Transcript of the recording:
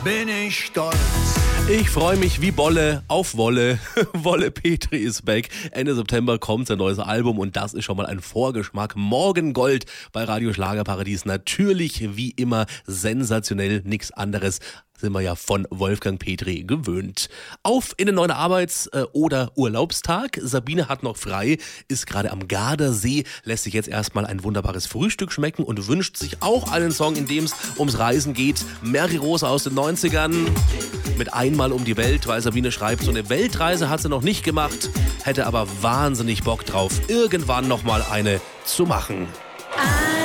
bin ich stolz. Ich freue mich wie Bolle auf Wolle. Wolle Petri ist back. Ende September kommt sein neues Album und das ist schon mal ein Vorgeschmack. Morgen Gold bei Radio Schlagerparadies. Natürlich wie immer sensationell, nichts anderes sind wir ja von Wolfgang Petri gewöhnt. Auf in den neuen Arbeits- oder Urlaubstag. Sabine hat noch frei, ist gerade am Gardasee, lässt sich jetzt erstmal ein wunderbares Frühstück schmecken und wünscht sich auch einen Song, in dem es ums Reisen geht. Mary Rosa aus den 90ern mit Einmal um die Welt, weil Sabine schreibt, so eine Weltreise hat sie noch nicht gemacht, hätte aber wahnsinnig Bock drauf, irgendwann nochmal eine zu machen.